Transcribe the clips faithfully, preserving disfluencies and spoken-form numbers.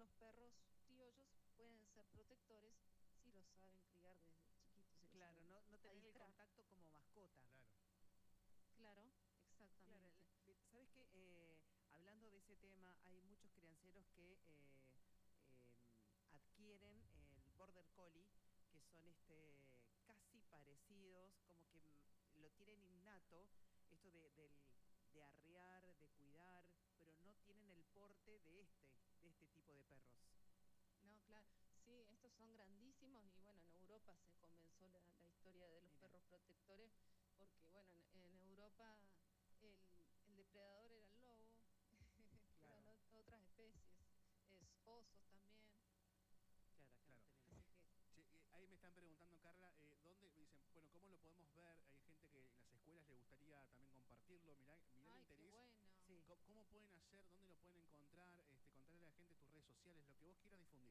los perros criollos pueden ser protectores si los saben criar desde chiquitos, si los Claro, saben no, no tener el adiestrar. contacto como mascota. Claro. Claro, Claro, exactamente. ¿sabes qué? Eh, hablando de ese tema, hay muchos crianceros que eh, eh, adquieren el Border Collie, que son este casi parecidos, como que mm, lo tienen innato, esto de, del- de arrear, de cuidar, pero no tienen el porte de este, de este tipo de perros. No, claro, sí, estos son grandísimos y bueno, en Europa se comenzó la, la historia de los Mira, perros protectores porque bueno, en, en Europa el, el depredador era el lobo, que eran claro, ot- otras especies, es osos también, claro, acá no Claro. tenemos. así que Che, eh, ahí me están preguntando, Carla, eh, ¿dónde? Dicen, bueno, ¿cómo lo podemos ver? Hay gente que en las escuelas le gustaría también compartirlo. Mirá, mirá el ay, qué interés. bueno. Sí. ¿Cómo, cómo pueden hacer? ¿Dónde lo pueden encontrar? Este, contarle a la gente tus redes sociales, lo que vos quieras difundir.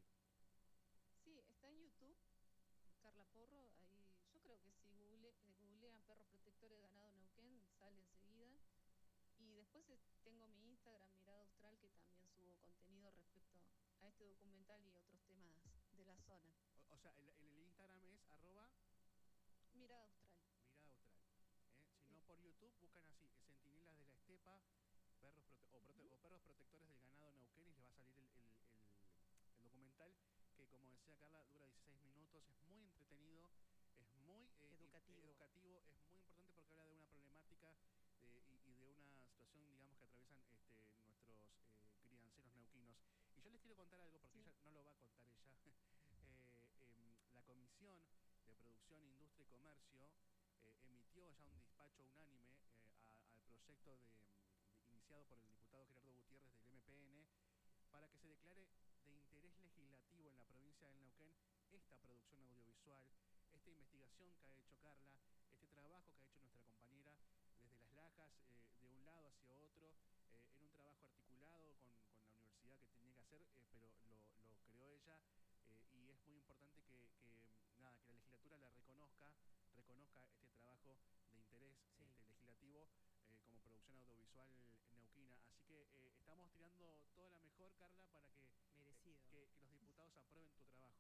Sí, está en YouTube, Carla Porro, ahí yo creo que si google, eh, googlean perros protectores de ganado Neuquén, sale enseguida. Y después eh, tengo mi Instagram, Mirada Austral, que también subo contenido respecto a este documental y otros temas de la zona. O, o sea, el, el- el Instagram es arroba Mirada Austral. mirada austral. ¿Eh? Si Sí. no por YouTube, buscan así, Centinelas de la Estepa, perros prote- o, prote- Ujú. o perros protectores del ganado Neuquén y les va a salir el, el- el- el documental que, como decía Carla, dura dieciséis minutos, es muy entretenido, es muy eh, im- eh, Educativo. educativo, es muy importante porque habla de una problemática eh, y, y de una situación, digamos, que atraviesan este, nuestros eh, crianceros neuquinos. Y yo les quiero contar algo, porque Sí. ella no lo va a contar ella. Eh, em, la Comisión de Producción, Industria y Comercio eh, emitió ya un despacho unánime eh, a- al proyecto de, de- iniciado por el diputado Gerardo Gutiérrez del M P N para que se declare de interés legislativo en la provincia del Neuquén esta producción audiovisual, esta investigación que ha hecho Carla, este trabajo que ha hecho nuestra compañera desde Las Lajas, eh, de un lado hacia otro, eh, en un trabajo articulado con, con la universidad que tenía que hacer, eh, pero lo, lo creó ella. Eh, y es muy importante que, que, nada, que la legislatura la reconozca, reconozca este trabajo de interés Sí. este, legislativo eh, como producción audiovisual neuquina. Así que eh, estamos tirando toda la mejor, Carla, para que, eh, Merecido. que, que los diputados aprueben tu trabajo.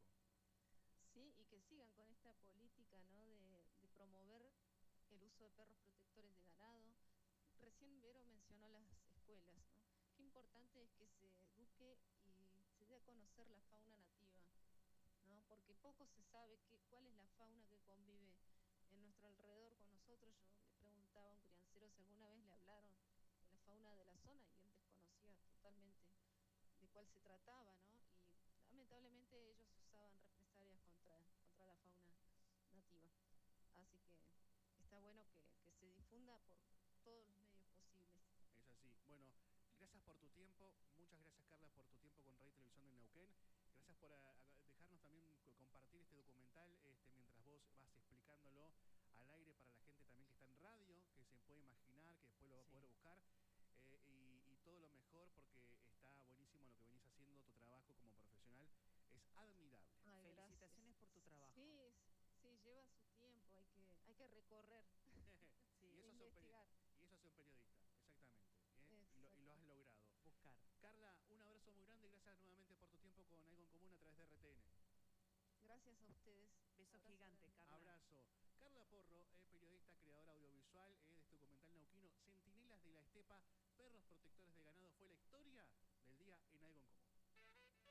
Sí, y que sigan con esta política, ¿no? de, de promover el uso de perros protectores de ganado. Recién Vero mencionó las escuelas, ¿no? Qué importante es que se eduque y se dé a conocer la fauna nativa, ¿no? Porque poco se sabe qué, cuál es la fauna que convive en nuestro alrededor con nosotros. Yo le preguntaba a un criancero si alguna vez le hablaron de la fauna de la zona y él desconocía totalmente de cuál se trataba, ¿no? Y lamentablemente ellos usaban represalias contra, contra la fauna nativa. Así que está bueno que, que se difunda por todos los medios posibles. Es así. Bueno, gracias por tu tiempo. Muchas gracias, Carla, por tu tiempo con Radio y Televisión del Neuquén. Gracias por a, a dejarnos también compartir este documental este, mientras vos vas explicándolo al aire para la gente también que está en radio, que se puede imaginar, que después lo va a Sí. poder buscar. Eh, y, y todo lo mejor porque está buenísimo lo que venís haciendo, tu trabajo como profesional es admirable. Ay, Felicitaciones gracias. por tu trabajo. Sí, sí, lleva su tiempo, hay que, hay que recorrer y, Sí, e eso son investigar. y eso es un periodista, exactamente. ¿eh? Y, lo, y lo Exacto. has logrado. buscar. Carla, un abrazo muy grande y gracias nuevamente por tu tiempo con Algo en Común a través de R T N. Gracias a ustedes. Beso Abrazo gigante, grande. Carla. Abrazo. Carla Porro, eh, periodista, creadora audiovisual eh, de este documental neuquino, Centinelas de la Estepa, perros protectores de ganado, fue la historia del día en Algo en Común.